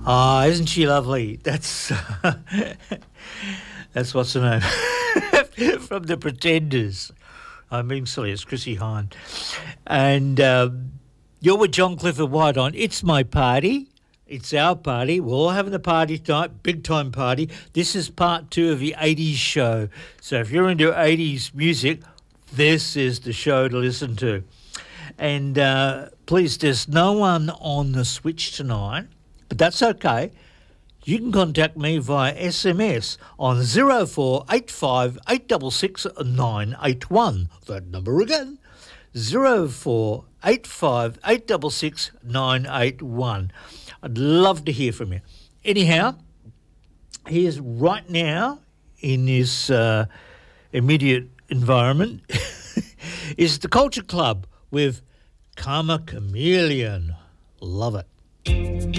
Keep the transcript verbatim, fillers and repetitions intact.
Ah, isn't she lovely? That's that's what's her name from The Pretenders. I'm being silly. It's Chrissy Hine, and um, you're with John Clifford White on It's My Party. It's our party. We're all having a party tonight, big time party. This is part two of the eighties show. So if you're into eighties music, this is the show to listen to. And uh, please, there's no one on the switch tonight, but that's okay. You can contact me via S M S on zero four eight five eight six six nine eight one. That number again, zero four eight five eight six six nine eight one. I'd love to hear from you. Anyhow, he is right now in his uh, immediate environment is the Culture Club with Karma Chameleon. Love it.